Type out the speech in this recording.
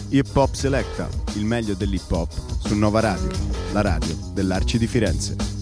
Hip Hop Selecta, il meglio dell'hip hop su Nova Radio, la radio dell'Arci di Firenze.